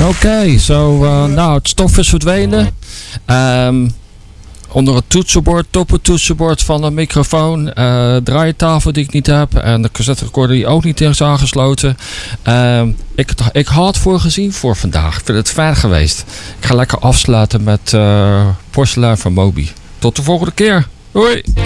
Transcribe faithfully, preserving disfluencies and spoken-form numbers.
Oké, okay, zo, uh, nou het stof is verdwenen. Um, onder het toetsenbord, toppentoetsenbord van een microfoon, uh, draaitafel die ik niet heb en de cassette recorder die ook niet is aangesloten. Uh, ik, ik had het voor gezien voor vandaag. Ik vind het fijn geweest. Ik ga lekker afsluiten met uh, Porselein van Moby. Tot de volgende keer. Hoi!